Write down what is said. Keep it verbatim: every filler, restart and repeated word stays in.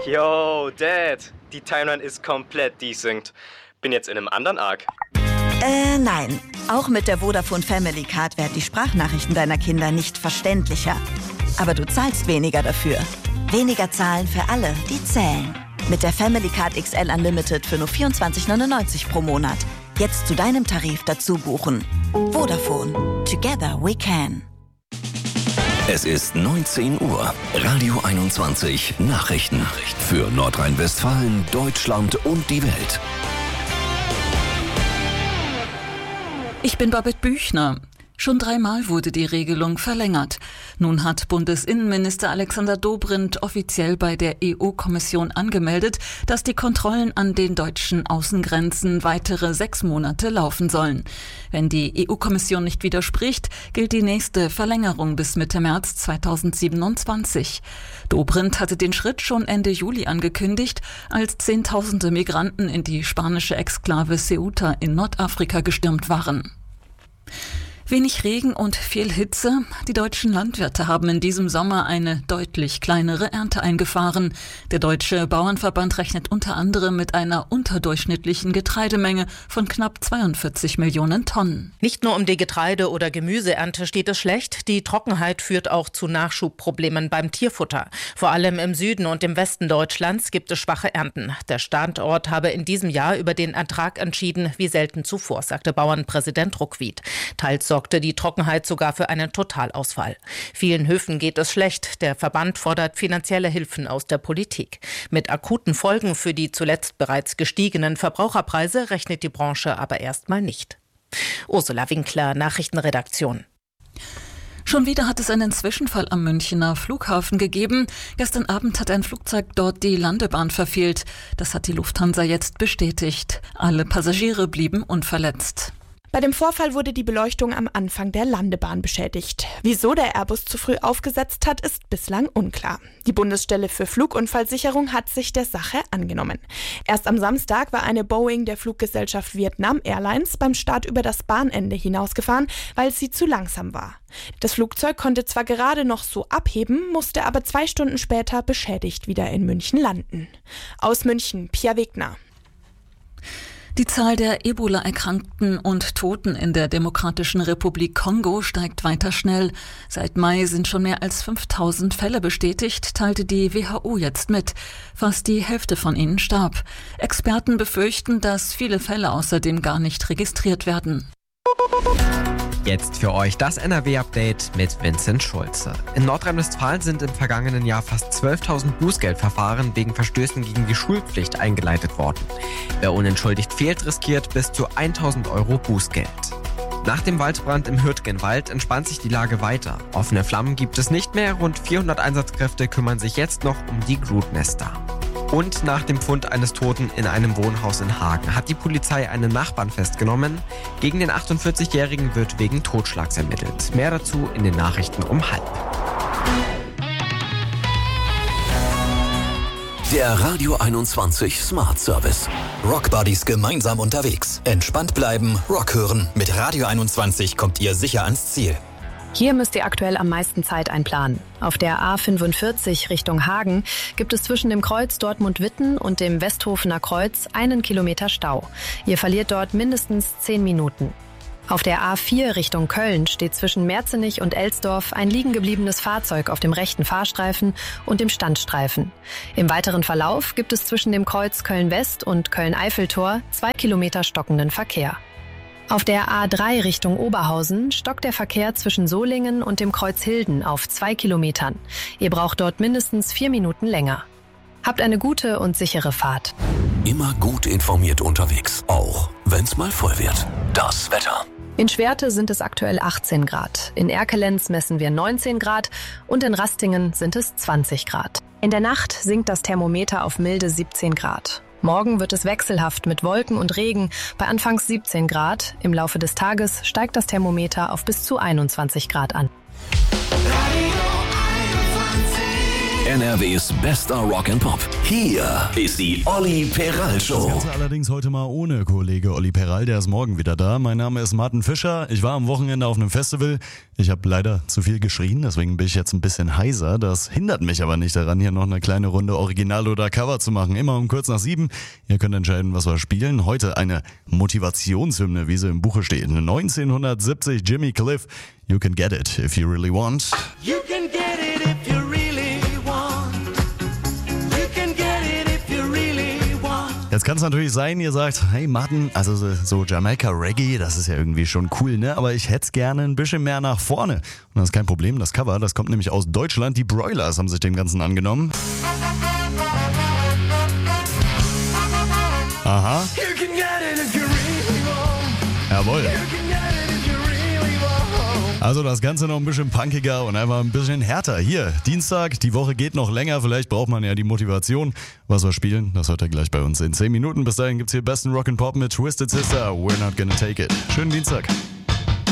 Yo, Dad, die Timeline ist komplett desynced. Bin jetzt in einem anderen Arc. Äh, nein. Auch mit der Vodafone Family Card werden die Sprachnachrichten deiner Kinder nicht verständlicher. Aber du zahlst weniger dafür. Weniger zahlen für alle, die zählen. Mit der Family Card X L Unlimited für nur vierundzwanzig neunundneunzig pro Monat. Jetzt zu deinem Tarif dazu buchen. Vodafone. Together we can. Es ist neunzehn Uhr. Radio einundzwanzig Nachrichten. Für Nordrhein-Westfalen, Deutschland und die Welt. Ich bin Babette Büchner. Schon dreimal wurde die Regelung verlängert. Nun hat Bundesinnenminister Alexander Dobrindt offiziell bei der E U-Kommission angemeldet, dass die Kontrollen an den deutschen Außengrenzen weitere sechs Monate laufen sollen. Wenn die E U-Kommission nicht widerspricht, gilt die nächste Verlängerung bis Mitte März zweitausendsiebenundzwanzig. Dobrindt hatte den Schritt schon Ende Juli angekündigt, als Zehntausende Migranten in die spanische Exklave Ceuta in Nordafrika gestürmt waren. Wenig Regen und viel Hitze. Die deutschen Landwirte haben in diesem Sommer eine deutlich kleinere Ernte eingefahren. Der Deutsche Bauernverband rechnet unter anderem mit einer unterdurchschnittlichen Getreidemenge von knapp zweiundvierzig Millionen Tonnen. Nicht nur um die Getreide- oder Gemüseernte steht es schlecht. Die Trockenheit führt auch zu Nachschubproblemen beim Tierfutter. Vor allem im Süden und im Westen Deutschlands gibt es schwache Ernten. Der Standort habe in diesem Jahr über den Ertrag entschieden, wie selten zuvor, sagte Bauernpräsident Ruckwied. Teils sorgte die Trockenheit sogar für einen Totalausfall. Vielen Höfen geht es schlecht. Der Verband fordert finanzielle Hilfen aus der Politik. Mit akuten Folgen für die zuletzt bereits gestiegenen Verbraucherpreise rechnet die Branche aber erstmal nicht. Ursula Winkler, Nachrichtenredaktion. Schon wieder hat es einen Zwischenfall am Münchner Flughafen gegeben. Gestern Abend hat ein Flugzeug dort die Landebahn verfehlt. Das hat die Lufthansa jetzt bestätigt. Alle Passagiere blieben unverletzt. Bei dem Vorfall wurde die Beleuchtung am Anfang der Landebahn beschädigt. Wieso der Airbus zu früh aufgesetzt hat, ist bislang unklar. Die Bundesstelle für Flugunfallsicherung hat sich der Sache angenommen. Erst am Samstag war eine Boeing der Fluggesellschaft Vietnam Airlines beim Start über das Bahnende hinausgefahren, weil sie zu langsam war. Das Flugzeug konnte zwar gerade noch so abheben, musste aber zwei Stunden später beschädigt wieder in München landen. Aus München, Pia Wegner. Die Zahl der Ebola-Erkrankten und Toten in der Demokratischen Republik Kongo steigt weiter schnell. Seit Mai sind schon mehr als fünftausend Fälle bestätigt, teilte die W H O jetzt mit. Fast die Hälfte von ihnen starb. Experten befürchten, dass viele Fälle außerdem gar nicht registriert werden. Jetzt für euch das N R W-Update mit Vincent Schulze. In Nordrhein-Westfalen sind im vergangenen Jahr fast zwölftausend Bußgeldverfahren wegen Verstößen gegen die Schulpflicht eingeleitet worden. Wer unentschuldigt fehlt, riskiert bis zu tausend Euro Bußgeld. Nach dem Waldbrand im Hürtgenwald entspannt sich die Lage weiter. Offene Flammen gibt es nicht mehr, rund vierhundert Einsatzkräfte kümmern sich jetzt noch um die Glutnester. Und nach dem Fund eines Toten in einem Wohnhaus in Hagen hat die Polizei einen Nachbarn festgenommen. Gegen den achtundvierzigjährigen wird wegen Totschlags ermittelt. Mehr dazu in den Nachrichten um halb. Der Radio einundzwanzig Smart Service. Rockbuddies gemeinsam unterwegs. Entspannt bleiben, Rock hören. Mit Radio einundzwanzig kommt ihr sicher ans Ziel. Hier müsst ihr aktuell am meisten Zeit einplanen. Auf der A fünfundvierzig Richtung Hagen gibt es zwischen dem Kreuz Dortmund-Witten und dem Westhofener Kreuz einen Kilometer Stau. Ihr verliert dort mindestens zehn Minuten. Auf der A vier Richtung Köln steht zwischen Merzenich und Elsdorf ein liegengebliebenes Fahrzeug auf dem rechten Fahrstreifen und dem Standstreifen. Im weiteren Verlauf gibt es zwischen dem Kreuz Köln-West und Köln-Eiffeltor zwei Kilometer stockenden Verkehr. Auf der A drei Richtung Oberhausen stockt der Verkehr zwischen Solingen und dem Kreuz Hilden auf zwei Kilometern. Ihr braucht dort mindestens vier Minuten länger. Habt eine gute und sichere Fahrt. Immer gut informiert unterwegs, auch wenn's mal voll wird. Das Wetter. In Schwerte sind es aktuell achtzehn Grad. In Erkelenz messen wir neunzehn Grad und in Rastingen sind es zwanzig Grad. In der Nacht sinkt das Thermometer auf milde siebzehn Grad. Morgen wird es wechselhaft mit Wolken und Regen bei anfangs siebzehn Grad. Im Laufe des Tages steigt das Thermometer auf bis zu einundzwanzig Grad an. Radio einundzwanzig N R Ws bester Rock and Pop. Hier ist die Olli Peral Show. Das Ganze allerdings heute mal ohne Kollege Olli Peral, der ist morgen wieder da. Mein Name ist Martin Fischer. Ich war am Wochenende auf einem Festival. Ich habe leider zu viel geschrien, deswegen bin ich jetzt ein bisschen heiser. Das hindert mich aber nicht daran, hier noch eine kleine Runde Original oder Cover zu machen. Immer um kurz nach sieben. Ihr könnt entscheiden, was wir spielen. Heute eine Motivationshymne, wie sie im Buche steht. neunzehnhundertsiebzig Jimmy Cliff. You can get it if you really want. You can get it if you really want. You can get it if you really want. Jetzt kann es natürlich sein, ihr sagt, hey Martin, also so, so Jamaica Reggae, das ist ja irgendwie schon cool, ne? Aber ich hätte es gerne ein bisschen mehr nach vorne. Und das ist kein Problem, das Cover, das kommt nämlich aus Deutschland. Die Broilers haben sich dem Ganzen angenommen. Aha. You can get it if you really want. Jawohl. You can get it if you really want. Also das Ganze noch ein bisschen punkiger und einfach ein bisschen härter. Hier, Dienstag, die Woche geht noch länger, vielleicht braucht man ja die Motivation. Was wir spielen, das hört ihr gleich bei uns in zehn Minuten. Bis dahin gibt's hier besten Rock and Pop mit Twisted Sister, We're Not Gonna Take It. Schönen Dienstag.